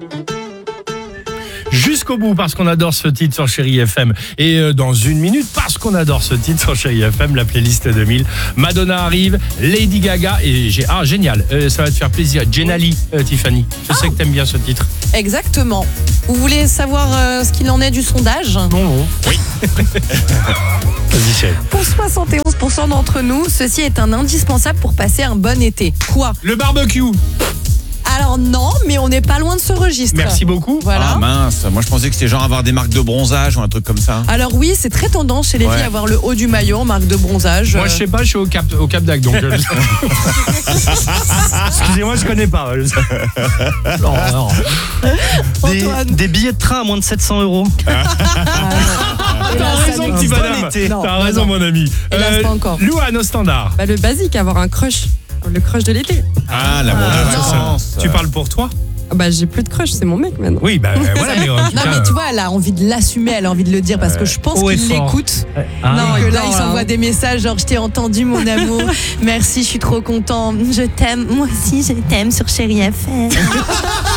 Jusqu'au bout, parce qu'on adore ce titre sur Chérie FM. Et dans une minute, parce qu'on adore ce titre sur Chérie FM, la playlist 2000. Madonna arrive, Lady Gaga et génial, ça va te faire plaisir. Jenali, Tiffany, je sais que t'aimes bien ce titre. Exactement. Vous voulez savoir ce qu'il en est du sondage ? Non. Oui. Vas-y, chérie. Pour 71% d'entre nous, ceci est un indispensable pour passer un bon été. Quoi ? Le barbecue. Alors non, mais on n'est pas loin de ce registre. Merci beaucoup. Voilà. Ah mince, moi je pensais que c'était genre avoir des marques de bronzage ou un truc comme ça. Alors oui, c'est très tendance chez les filles Ouais. avoir le haut du maillot en marque de bronzage. Moi, je sais pas, je suis au Cap d'Agde, donc. Excusez-moi, je connais pas. Non. Antoine. Des billets de train à moins de 700 €. T'as raison, petit bon madame. été. Non, T'as raison, mon ami. Hélas, pas encore. Louane au standard. Bah, le basique, avoir un crush. Le crush de l'été. Ah, l'amour de vacances. Tu parles pour toi ? Ah bah, j'ai plus de crush, c'est mon mec maintenant. Oui, bah voilà, mais en tout Non cas, mais tu vois, elle a envie de l'assumer, elle a envie de le dire parce que je pense haut et qu'il fort. l'écoute. Ah. Non, que là non, il là. s'envoie des messages genre je t'ai entendu mon amour, merci, je suis trop content, je t'aime, moi aussi je t'aime sur Chérie FM.